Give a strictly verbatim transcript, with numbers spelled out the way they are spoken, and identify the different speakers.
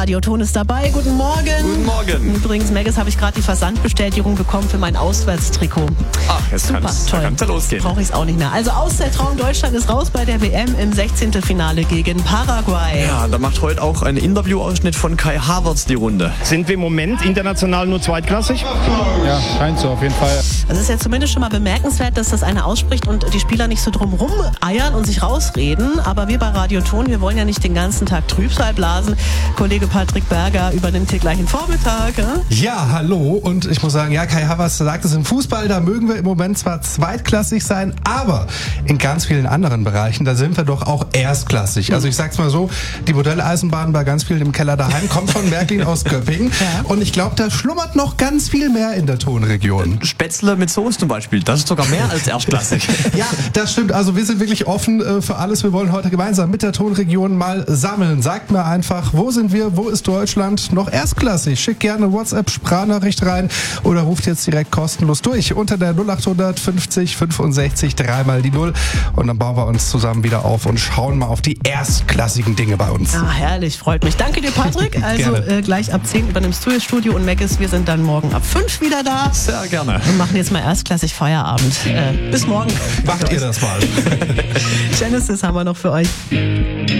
Speaker 1: Radioton ist dabei. Guten Morgen.
Speaker 2: Guten Morgen.
Speaker 1: Übrigens, Megas, habe ich gerade die Versandbestätigung bekommen für mein Auswärtstrikot.
Speaker 2: Ach, jetzt
Speaker 1: super,
Speaker 2: kann's,
Speaker 1: toll.
Speaker 2: Da kann's ja losgehen.
Speaker 1: Brauche ich es auch nicht mehr. Also aus der Traum Deutschland ist raus bei der W M im Sechzehntelfinale gegen Paraguay.
Speaker 2: Ja, da macht heute auch ein Interviewausschnitt von Kai Havertz die Runde.
Speaker 3: Sind wir im Moment international nur zweitklassig?
Speaker 4: Ja, scheint so, auf jeden Fall.
Speaker 1: Es ist ja zumindest schon mal bemerkenswert, dass das einer ausspricht und die Spieler nicht so drum rum eiern und sich rausreden. Aber wir bei Radioton, wir wollen ja nicht den ganzen Tag Trübsal blasen. Kollege Patrick Berger übernimmt hier gleich den Vormittag. Äh?
Speaker 5: Ja, hallo. Und ich muss sagen, ja, Kai Havertz sagt es im Fußball, da mögen wir im Moment zwar zweitklassig sein, aber in ganz vielen anderen Bereichen, da sind wir doch auch erstklassig. Also ich sag's mal so, die Modelleisenbahn bei ganz vielen im Keller daheim kommt von Märklin aus Göppingen. Ja. Und ich glaube, da schlummert noch ganz viel mehr in der Tonregion.
Speaker 2: Spätzle mit Soße zum Beispiel, das ist sogar mehr als erstklassig.
Speaker 5: Ja, das stimmt. Also wir sind wirklich offen äh, für alles. Wir wollen heute gemeinsam mit der Tonregion mal sammeln. Sagt mir einfach, wo sind wir, wo ist Deutschland noch erstklassig? Schickt gerne WhatsApp-Sprachnachricht rein oder ruft jetzt direkt kostenlos durch unter der null achthundert fünfzig fünfundsechzig dreimal die Null und dann bauen wir uns zusammen wieder auf und schauen mal auf die erstklassigen Dinge bei uns.
Speaker 1: Ah, herrlich, freut mich. Danke dir, Patrick. Also äh, gleich ab zehn übernimmst du das Studio und Megas, wir sind dann morgen ab fünf wieder da.
Speaker 2: Sehr gerne.
Speaker 1: Wir machen jetzt mal erstklassig Feierabend. Äh, bis morgen.
Speaker 5: Macht ihr das mal.
Speaker 1: Genesis haben wir noch für euch.